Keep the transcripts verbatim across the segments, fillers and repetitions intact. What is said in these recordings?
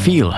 Feel.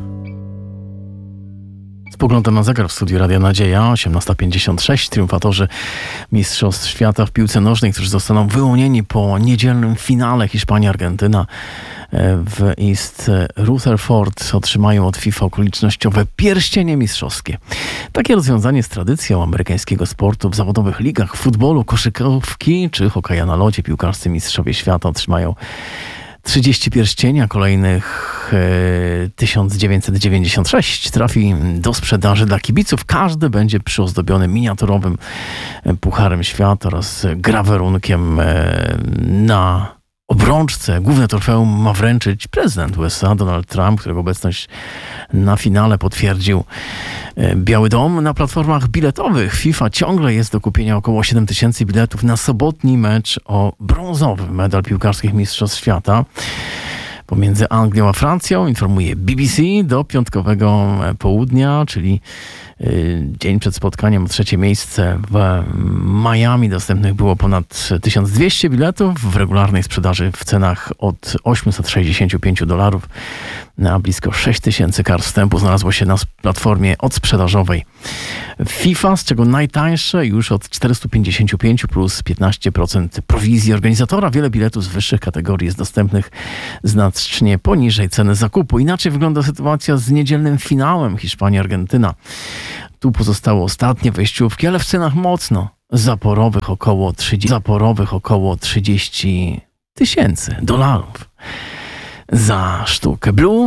Spoglądam na zegar w studiu Radia Nadzieja, osiemnasta pięćdziesiąt sześć. Triumfatorzy Mistrzostw Świata w piłce nożnej, którzy zostaną wyłonieni po niedzielnym finale Hiszpania-Argentyna w East Rutherford, otrzymają od FIFA okolicznościowe pierścienie mistrzowskie. Takie rozwiązanie z tradycją amerykańskiego sportu w zawodowych ligach futbolu, koszykówki czy hokeja na lodzie. Piłkarscy mistrzowie świata otrzymają trzydzieści pierścienia, kolejnych e, tysiąc dziewięćset dziewięćdziesiąt sześć trafi do sprzedaży dla kibiców. Każdy będzie przyozdobiony miniaturowym Pucharem Świata oraz grawerunkiem e, na obrączce. Główne trofeum ma wręczyć prezydent U S A Donald Trump, którego obecność na finale potwierdził Biały Dom. Na platformach biletowych FIFA ciągle jest do kupienia około siedem tysięcy biletów na sobotni mecz o brązowy medal piłkarskich Mistrzostw Świata pomiędzy Anglią a Francją, informuje B B C, do piątkowego południa, czyli dzień przed spotkaniem o trzecie miejsce w Miami. Dostępnych było ponad tysiąc dwieście biletów w regularnej sprzedaży w cenach od osiemset sześćdziesiąt pięć dolarów, a blisko sześć tysięcy kart wstępu znalazło się na platformie odsprzedażowej FIFA, z czego najtańsze już od czterysta pięćdziesiąt pięć plus piętnaście procent prowizji organizatora. Wiele biletów z wyższych kategorii jest dostępnych znacznie poniżej ceny zakupu. Inaczej wygląda sytuacja z niedzielnym finałem Hiszpania-Argentyna. Tu pozostały ostatnie wejściówki, ale w cenach mocno zaporowych około trzydzieści, zaporowych około trzydzieści tysięcy dolarów za sztukę. Blue